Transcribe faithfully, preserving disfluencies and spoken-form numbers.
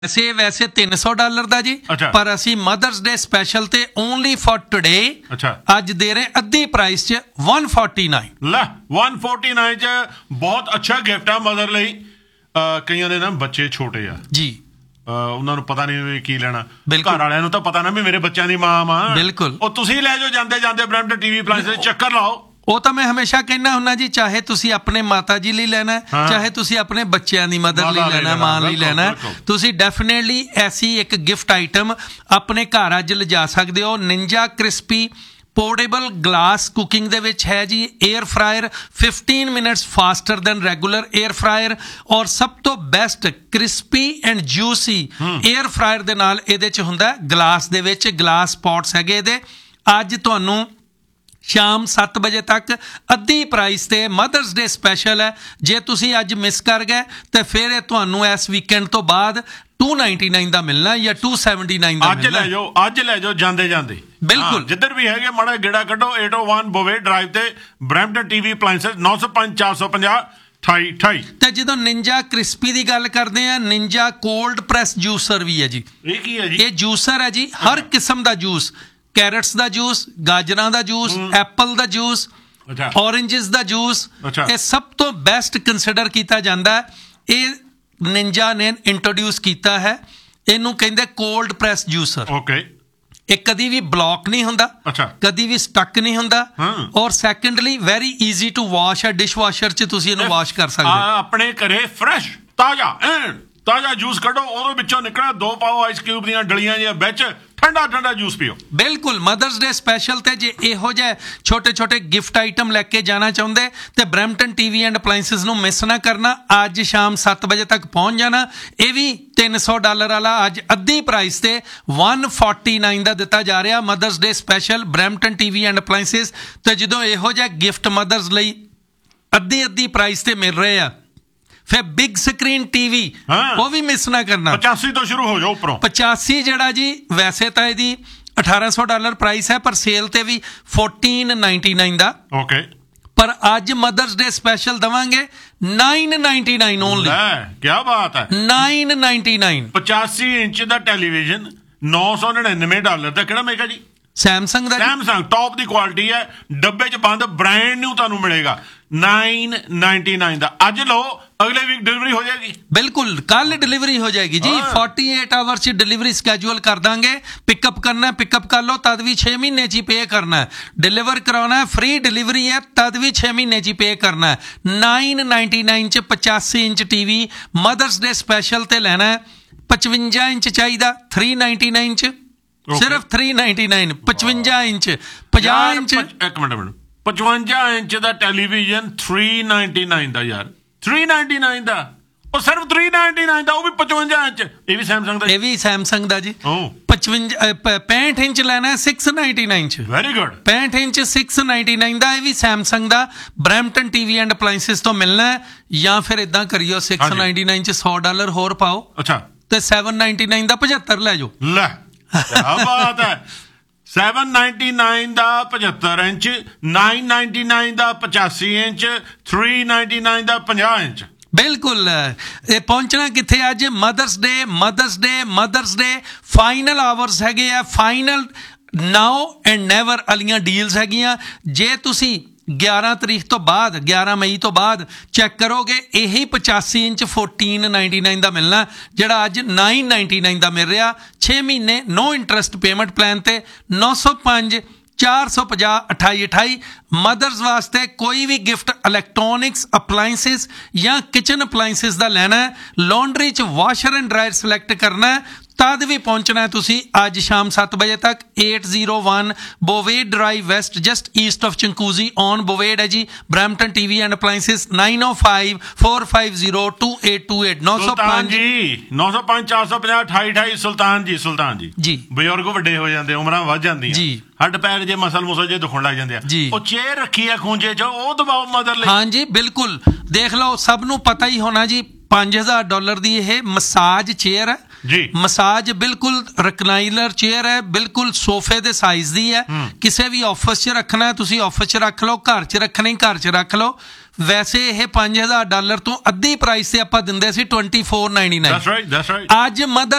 वैसे वैसे तीन सौ डॉलर दा जी। अच्छा। पर असी मदर्स डे स्पेशल ते ओनली फॉर टुडे अच्छा अज दे रहे अद्धी प्राइस च वन फोर्टी नाइन। ला वन फोर्टी नाइन च बहुत अच्छा गिफ्ट आ मदर ਲਈ। ਕਈਆਂ ਦੇ ਨਾ ਬੱਚੇ ਛੋਟੇ ਆ ਜੀ, ਉਹਨਾਂ ਨੂੰ ਪਤਾ ਨਹੀਂ ਵੀ ਕੀ ਲੈਣਾ। ਬਿਲਕੁਲ। ਘਰ ਵਾਲਿਆਂ ਨੂੰ ਤਾਂ ਪਤਾ ਨਾ ਵੀ ਮੇਰੇ ਬੱਚਿਆਂ ਦੀ ਮਾਂ ਆ। ਬਿਲਕੁਲ। ਉਹ ਤੁਸੀਂ ਲੈ ਜਾਓ ਜਾਂਦੇ ਜਾਂਦੇ ਬ੍ਰੈਂਪਟਨ ਟੀਵੀ ਅਪਲਾਈਐਂਸ ਚੱਕਰ ਲਾਓ। ਉਹ ਤਾਂ ਮੈਂ ਹਮੇਸ਼ਾ ਕਹਿੰਦਾ ਹੁੰਦਾ ਜੀ, ਚਾਹੇ ਤੁਸੀਂ ਆਪਣੇ ਮਾਤਾ ਜੀ ਲਈ ਲੈਣਾ ਹਾਂ। ਚਾਹੇ ਤੁਸੀਂ ਆਪਣੇ ਬੱਚਿਆਂ ਦੀ ਮਦਰ ਮਾਤਾ ਲਈ ਲਈ ਲੈਣਾ ਲੈਣਾ, ਮਾਂ ਲਈ ਬਿਲਕੁਲ, ਲੈਣਾ, ਬਿਲਕੁਲ। ਤੁਸੀਂ ਡੈਫੀਨੇਟਲੀ ਐਸੀ ਇੱਕ ਗਿਫਟ ਆਈਟਮ ਆਪਣੇ ਘਰ ਅੱਜ ਲਿਜਾ ਸਕਦੇ ਹੋ। Ninja crispy portable glass cooking दे विच है जी। Air fryer fifteen minutes faster than regular air fryer और सब तो best crispy and juicy air fryer दे नाल इहदे च हुंदा ग्लास दे विच ग्लास पॉट्स हैगे इहदे। अज तुहानूं शाम सत्त बजे तक अद्धी प्राइस ते मदर्स डे स्पैशल है। जे तुसी अज मिस कर गए तो फिर तुहानूं इस वीकेंड तो बाद टू नाइनटी नाइन का मिलना या टू सैवनटी नाइन का ਅੱਜ ਲੈ ਜਾਓ ਅੱਜ ਲੈ ਜਾਓ ਜਾਂਦੇ ਜਾਂਦੇ। ਬਿਲਕੁਲ। ਜਿੱਧਰ ਵੀ ਹੈਗੇ ਮਾੜਾ ਗੇੜਾ ਕੱਢੋ। eight oh one ਬੋਵੇ ਡਰਾਈਵ ਤੇ ਬ੍ਰੈਂਪਟਨ ਟੀਵੀ ਅਪਲਾਈਐਂਸਸ ਨੌ ਸੌ ਪੰਜ ਚਾਰ ਸੌ ਪੰਜਾਹ ਅਠਾਈ ਅਠਾਈ। ਤੇ ਜਦੋਂ ਨਿੰਜਾ ਕ੍ਰਿਸਪੀ ਦੀ ਗੱਲ ਕਰਦੇ ਆ, ਨਿੰਜਾ ਕੋਲਡ ਪ੍ਰੈਸ ਜੂਸਰ ਵੀ ਹੈ ਜੀ। ਇਹ ਕੀ ਹੈ ਜੀ? ਇਹ ਜੂਸਰ ਹੈ ਜੀ, ਹਰ ਕਿਸਮ ਦਾ ਜੂਸ, ਕੈਰਟਸ ਦਾ ਜੂਸ, ਗਾਜਰਾਂ ਦਾ ਜੂਸ, ਐਪਲ ਦਾ ਜੂਸ, ਅੱਛਾ ਔਰੇਂਜਸ ਦਾ ਜੂਸ, ਅੱਛਾ। ਇਹ ਸਭ ਤੋਂ ਬੈਸਟ ਕੰਸੀਡਰ ਕੀਤਾ ਜਾਂਦਾ ਹੈ। ਇਹ ਨਿੰਜਾ ਨੇ ਇੰਟਰੋਡਿਊਸ ਕੀਤਾ ਹੈ, ਇਹਨੂੰ ਕਹਿੰਦੇ ਕੋਲਡ ਪ੍ਰੈਸ ਜੂਸਰ। ਓਕੇ। ਇਹ ਕਦੀ ਵੀ ਬਲੌਕ ਨਹੀਂ ਹੁੰਦਾ, ਅੱਛਾ। ਕਦੀ ਵੀ ਸਟਕ ਨਹੀਂ ਹੁੰਦਾ। ਹਾਂ। ਔਰ secondly very easy to wash ਹੈ। ਡਿਸ਼ ਵਾਸ਼ਰ 'ਚ ਤੁਸੀਂ ਇਹਨੂੰ ਵਾਸ਼ ਕਰ ਸਕਦੇ ਹੋ। ਆਪਣੇ ਘਰੇ ਫਰੈਸ਼ ਤਾਜ਼ਾ ਐਨ ਤਾਜ਼ਾ ਜੂਸ ਕੱਢੋ, ਉਹਦੇ ਵਿੱਚੋਂ ਨਿਕਲਿਆ ਦੋ ਪਾਓ ਆਈਸ ਕਿਊਬ ਦੀਆਂ ਡਲੀਆਂ ਜਿਹੀਆਂ ਵਿੱਚ ਠੰਡਾ ਠੰਡਾ ਜੂਸ ਪੀਓ। ਬਿਲਕੁਲ। ਮਦਰਸ ਡੇ ਸਪੈਸ਼ਲ ਤੇ ਜੇ ਇਹੋ ਜਿਹੇ ਛੋਟੇ ਛੋਟੇ ਗਿਫਟ ਆਈਟਮ ਲੈ ਕੇ ਜਾਣਾ ਚਾਹੁੰਦੇ ਤੇ ਬ੍ਰੈਂਪਟਨ ਟੀਵੀ ਐਂਡ ਅਪਲਾਈਐਂਸਸ ਨੂੰ ਮਿਸ ਨਾ ਕਰਨਾ। ਅੱਜ ਸ਼ਾਮ ਸੱਤ ਵਜੇ ਤੱਕ ਪਹੁੰਚ ਜਾਣਾ। ਇਹ ਵੀ ਤਿੰਨ ਸੌ ਡਾਲਰ ਵਾਲਾ ਅੱਜ ਅੱਧੀ ਪ੍ਰਾਈਸ ਤੇ one forty-nine ਦਾ ਦਿੱਤਾ ਜਾ ਰਿਹਾ mothers day special Brampton TV and appliances. ਤੇ ਜਦੋਂ ਇਹੋ ਜਿਹਾ ਗਿਫਟ ਮਦਰਸ ਲਈ ਅੱਧੀ ਅੱਧੀ ਪ੍ਰਾਈਸ ਤੇ ਮਿਲ ਰਹੇ ਆ, ਫਿਰ ਬਿਗ ਸਕਰੀਨ ਟੀਵੀ ਉਹ ਵੀ ਮਿਸ ਨਾ ਕਰਨਾ। ਪਚਾਸੀ ਤੋਂ ਸ਼ੁਰੂ ਹੋ ਜਾਓ ਉੱਪਰੋਂ। ਪਚਾਸੀ ਜਿਹੜਾ ਜੀ ਵੈਸੇ ਤਾਂ ਇਹਦੀ ਅਠਾਰਾਂ ਸੌ ਡਾਲਰ ਪ੍ਰਾਈਸ ਹੈ, ਪਰ ਸੇਲ ਤੇ ਵੀ fourteen ninety-nine ਦਾ। ਓਕੇ। ਪਰ ਅੱਜ ਮਦਰਸ ਡੇ ਸਪੈਸ਼ਲ ਦਵਾਂਗੇ nine ninety-nine ਓਨਲੀ। ਕੀ ਬਾਤ ਹੈ। nine ninety-nine। ਪਚਾਸੀ ਇੰਚ ਦਾ ਟੈਲੀਵਿਜ਼ਨ ਨੌ ਸੌ ਨੜਿਨਵੇਂ ਡਾਲਰ ਦਾ। ਕਿਹੜਾ ਮੇਗਾ ਜੀ? ਸੈਮਸੰਗ ਦਾ। ਸੈਮਸੰਗ ਟੌਪ ਦੀ ਕੁਆਲਿਟੀ ਹੈ, ਡੱਬੇ 'ਚ ਬੰਦ ਬ੍ਰਾਂਡ ਨਿਊ ਤੁਹਾਨੂੰ ਮਿਲੇਗਾ nine ninety-nine ਦਾ। ਅੱਜ ਲਓ, ਅਗਲੇ ਵੀਕ ਡਿਲੀਵਰੀ ਹੋ ਜਾਏਗੀ। ਬਿਲਕੁਲ, ਕੱਲ ਡਿਲੀਵਰੀ ਹੋ ਜਾਏਗੀ ਜੀ। forty-eight ਆਵਰ 'ਚ ਡਿਲੀਵਰੀ ਸਕੈਜੂਅਲ ਕਰ ਦਾਂਗੇ। ਪਿਕਅਪ ਕਰਨਾ ਪਿਕਅਪ ਕਰ ਲਓ, ਤਦ ਵੀ ਛੇ ਮਹੀਨੇ 'ਚ ਹੀ ਪੇ ਕਰਨਾ। ਡਿਲੀਵਰ ਕਰਾਉਣਾ ਫ੍ਰੀ ਡਿਲੀਵਰੀ ਹੈ, ਤਦ ਵੀ ਛੇ ਮਹੀਨੇ 'ਚ ਹੀ ਪੇ ਕਰਨਾ। nine ninety-nine 'ਚ ਪਚਾਸੀ ਇੰਚ ਟੀਵੀ ਮਦਰਸ ਡੇ ਸਪੈਸ਼ਲ ਤੇ ਲੈਣਾ। ਪਚਵੰਜਾ ਇੰਚ ਚਾਹੀਦਾ three ninety-nine 'ਚ, ਸਿਰਫ three ninety-nine। ਪਚਵੰਜਾ ਇੰਚ ਪੰਜਾਹ ਇੰਚ। ਇੱਕ ਮਿੰਟ ਮਿੰਟ ਪਚਵੰਜਾ ਇੰਚ ਦਾ ਟੈਲੀਵਿਜ਼ਨ three ninety-nine ਦਾ ਯਾਰ। three ninety-nine ਦਾ ਉਹ ਸਿਰਫ three ninety-nine ਦਾ, ਉਹ ਵੀ ਪਚਵੰਜਾ ਇੰਚ। ਇਹ ਵੀ ਸੈਮਸੰਗ ਦਾ। ਇਹ ਵੀ ਸੈਮਸੰਗ ਦਾ ਜੀ। ਪਚਵੰਜਾ ਪੈਂਹਠ ਇੰਚ ਲੈਣਾ six ninety-nine 'ਚ। Very good. ਪੈਂਹਠ ਇੰਚ six ninety-nine ਦਾ, ਇਹ ਵੀ Samsung the Brampton TV and appliances ਤੋਂ ਮਿਲਣਾ। ਜਾਂ ਫਿਰ ਇਦਾਂ ਕਰਿਓ six ninety-nine 'ਚ ਸੌ ਡਾਲਰ ਹੋਰ ਪਾਓ। ਅੱਛਾ। ਤੇ seven ninety-nine ਦਾ ਪਝੱਤਰ ਲੈ ਜਾਓ। ਲੈ ਕੀ ਬਾਤ ਹੈ। seven ninety-nine ਦਾ ਪਝੱਤਰ ਇੰਚ, nine ninety-nine ਦਾ ਪਚਾਸੀ ਇੰਚ, three ninety-nine ਦਾ ਪੰਜਾਹ ਇੰਚ। ਬਿਲਕੁਲ। ਇਹ ਪਹੁੰਚਣਾ ਕਿੱਥੇ ਅੱਜ? ਮਦਰਸ ਡੇ ਮਦਰਸ ਡੇ ਮਦਰਸ ਡੇ ਫਾਈਨਲ ਆਵਰਸ ਹੈਗੇ ਆ। ਫਾਈਨਲ ਨਾਓ ਐਂਡ ਨੈਵਰ ਵਾਲੀਆਂ ਡੀਲਸ ਹੈਗੀਆਂ। ਜੇ ਤੁਸੀਂ ਗਿਆਰਾਂ ਤਰੀਕ ਤੋਂ ਬਾਅਦ ਗਿਆਰਾਂ ਮਈ ਤੋਂ ਬਾਅਦ ਚੈੱਕ ਕਰੋਗੇ, ਇਹੀ ਪਚਾਸੀ ਇੰਚ fourteen ninety-nine ਦਾ ਮਿਲਣਾ, ਜਿਹੜਾ ਅੱਜ nine ninety-nine ਦਾ ਮਿਲ ਰਿਹਾ। ਛੇ ਮਹੀਨੇ ਨੋ ਇੰਟਰਸਟ ਪੇਮੈਂਟ ਪਲਾਨ ਤੇ ਨੌ ਸੌ ਪੰਜ ਚਾਰ ਸੌ ਪੰਜਾਹ ਅਠਾਈ ਅਠਾਈ। ਮਦਰਸ ਵਾਸਤੇ ਕੋਈ ਵੀ ਗਿਫਟ ਇਲੈਕਟ੍ਰੋਨਿਕਸ ਅਪਲਾਈਐਂਸਿਸ ਜਾਂ ਕਿਚਨ ਅਪਲਾਈਐਂਸਿਸ ਦਾ ਲੈਣਾ, ਲਾਂਡਰੀ 'ਚ ਵਾਸ਼ਰ ਐਂਡ ਡਰਾਇਰ ਸਿਲੈਕਟ ਕਰਨਾ, ਤਦ ਵੀ ਪਹੁੰਚਣਾ ਤੁਸੀਂ ਅੱਜ ਸ਼ਾਮ ਸੱਤ ਵਜੇ ਤੱਕ। eight oh one ਬੋਵੇਡ drive West, just East of ਚੰਕੂਜ਼ੀ on ਬੋਵੇਡ ਹੈ ਜੀ। Brampton TV and ਅਪਲਾਈਐਂਸਿਸ nine oh five four five zero two eight two eight। ਨੌ ਸੌ ਪੰਜ ਜੀ ਨੌ ਸੌ ਪੰਜ ਚਾਰ ਸੌ ਪੰਜਾਹ ਅਠਾਈ ਅਠਾਈ। ਸੁਲਤਾਨ ਜੀ ਸੁਲਤਾਨ ਜੀ ਜੀ ਬਜ਼ੁਰਗ ਵੱਡੇ ਹੋ ਜਾਂਦੇ, ਉਮਰਾਂ ਵੱਧ ਜਾਂਦੀਆਂ ਜੀ, ਹੱਡ ਪੈਰ ਜੇ ਮਸਲ ਮੁਸਲ ਜੇ ਦੁਖਣ ਲੱਗ ਜਾਂਦੇ ਆ, ਉਹ ਚੇਅਰ ਰੱਖੀ ਆ ਖੂੰਜੇ 'ਚ, ਉਹ ਦਬਾਓ ਮਦਰ ਲਈ। ਹਾਂ ਜੀ ਬਿਲਕੁਲ। ਦੇਖ ਲਓ, ਸਭ ਨੂੰ ਪਤਾ ਹੀ ਹੋਣਾ ਜੀ, ਪੰਜ ਹਜ਼ਾਰ ਡਾਲਰ ਦੀ ਇਹ ਮਸਾਜ ਚੇਅਰ ਹੈ ਜੀ। ਮਸਾਜ ਬਿਲਕੁਲ ਰਿਕਲਾਈਨਰ ਚੇਅਰ ਹੈ, ਬਿਲਕੁਲ ਸੋਫੇ ਦੇ ਸਾਈਜ਼ ਦੀ ਹੈ। ਕਿਸੇ ਵੀ ਆਫਿਸ 'ਚ ਰੱਖਣਾ ਤੁਸੀਂ ਆਫਿਸ 'ਚ ਰੱਖ ਲਓ, ਘਰ 'ਚ ਰੱਖਣੀ ਘਰ 'ਚ ਰੱਖ ਲਓ। ਵੈਸੇ ਇਹ ਪੰਜ ਹਜ਼ਾਰ ਡਾਲਰ ਤੋਂ ਅੱਧੀ ਪ੍ਰਾਈਸ ਤੇ ਆਪਾਂ ਦਿੰਦੇ ਸੀ ਚੌਵੀ ਸੌ ਨਿਨਆਨਵੇਂ। That's right that's right. ਅੱਜ ਮਦਰ